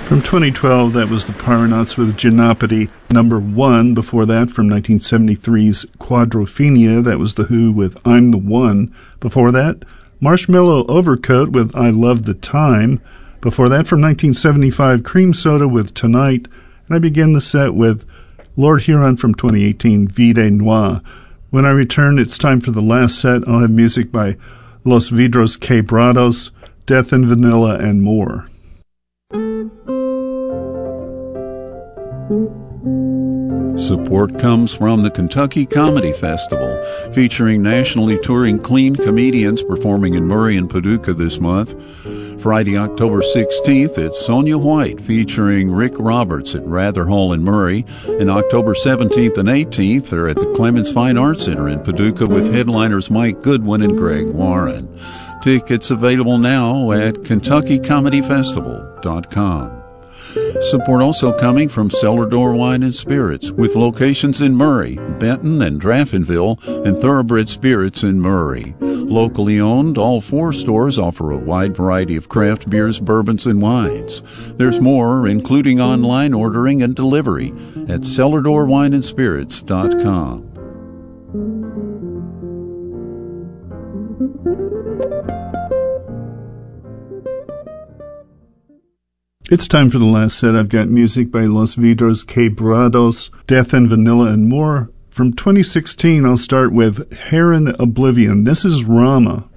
From 2012, that was the Parnauts with Genopody number 1. Before that, from 1973's Quadrophenia, that was The Who with I'm the One. Before that, Marshmallow Overcoat with I Love the Time. Before that, from 1975, Cream Soda with Tonight. And I begin the set with Lord Huron from 2018, Vida Noir. When I return, it's time for the last set. I'll have music by Los Vidros Quebrados, Death and Vanilla, and more. Support comes from the Kentucky Comedy Festival, featuring nationally touring clean comedians performing in Murray and Paducah this month. Friday, October 16th, it's Sonia White featuring Rick Roberts at Rather Hall in Murray. And October 17th and 18th, they're at the Clemens Fine Arts Center in Paducah with headliners Mike Goodwin and Greg Warren. Tickets available now at KentuckyComedyFestival.com. Support also coming from Cellar Door Wine and Spirits, with locations in Murray, Benton, and Draffinville, and Thoroughbred Spirits in Murray. Locally owned, all 4 stores offer a wide variety of craft beers, bourbons, and wines. There's more, including online ordering and delivery, at CellarDoorWineandSpirits.com. It's time for the last set. I've got music by Los Vidros Quebrados, Death and Vanilla, and more. From 2016, I'll start with Heron Oblivion. This is Rama.